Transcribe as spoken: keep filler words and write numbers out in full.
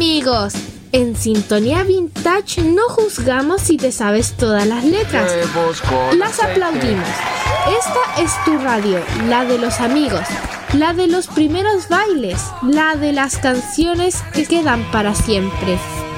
amigos. En Sintonía Vintage no juzgamos si te sabes todas las letras. Las aplaudimos. Esta es tu radio, la de los amigos, la de los primeros bailes, la de las canciones que quedan para siempre.